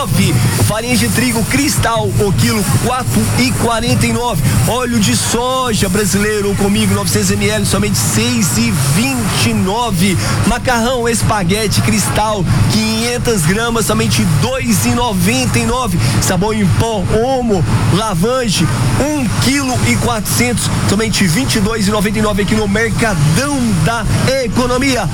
4,49. Farinha de trigo Cristal, o quilo 4,49. Óleo de soja brasileiro comigo 900 ml, somente 6,29. Macarrão espaguete Cristal 500 gramas, somente 2,99. Sabão em pó Omo Lavange 1,4 kg, somente 22,99 aqui no Mercadão da Economia.